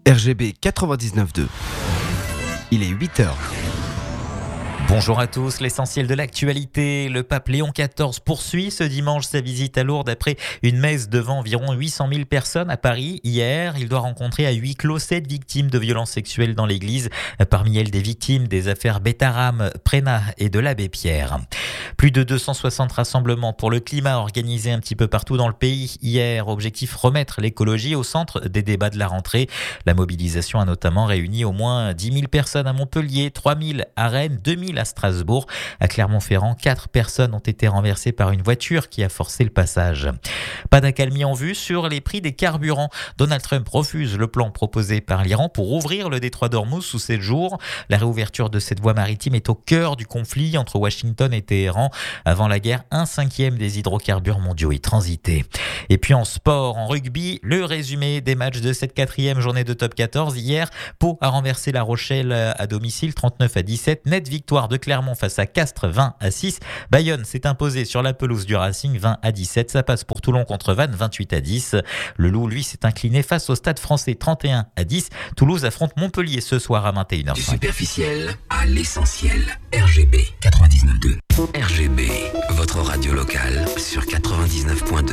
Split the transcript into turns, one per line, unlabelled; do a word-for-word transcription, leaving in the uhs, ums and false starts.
R G B quatre-vingt-dix-neuf point deux. Il est huit heures.
Bonjour à tous, l'essentiel de l'actualité. Le pape Léon quatorze poursuit ce dimanche sa visite à Lourdes après une messe devant environ huit cent mille personnes à Paris. Hier, il doit rencontrer à huis clos sept victimes de violences sexuelles dans l'église. Parmi elles, des victimes des affaires Betaram, Prénat et de l'abbé Pierre. Plus de deux cent soixante rassemblements pour le climat organisés un petit peu partout dans le pays. Hier, objectif remettre l'écologie au centre des débats de la rentrée. La mobilisation a notamment réuni au moins dix mille personnes à Montpellier, trois mille à Rennes, deux mille à Strasbourg. À Clermont-Ferrand, quatre personnes ont été renversées par une voiture qui a forcé le passage. Pas d'accalmie en vue sur les prix des carburants. Donald Trump refuse le plan proposé par l'Iran pour ouvrir le détroit d'Ormuz sous sept jours. La réouverture de cette voie maritime est au cœur du conflit entre Washington et Téhéran. Avant la guerre, un cinquième des hydrocarbures mondiaux y transitaient. Et puis en sport, en rugby, le résumé des matchs de cette quatrième journée de top quatorze. Hier, Pau a renversé La Rochelle à domicile trente-neuf à dix-sept. Nette victoire de Clermont face à Castres vingt à six. Bayonne s'est imposé sur la pelouse du Racing vingt à dix-sept. Ça passe pour Toulon contre Vannes vingt-huit à dix. Le Loup, lui, s'est incliné face au Stade Français trente et un à dix. Toulouse affronte Montpellier ce soir à vingt et une heures.
Du superficiel à l'essentiel. R G B quatre-vingt-dix-neuf point deux. R G B, votre radio locale sur quatre-vingt-dix-neuf point deux.